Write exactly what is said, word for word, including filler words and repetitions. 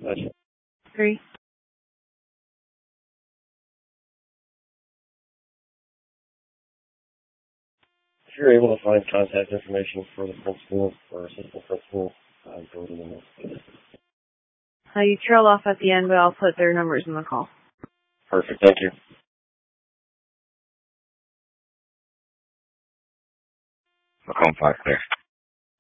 Gotcha. Three. If you're able to find contact information for the principal or assistant principal, I'm going to know. Uh, you trail off at the end, but I'll put their numbers in the call. Perfect. Thank you. Macomb five clear.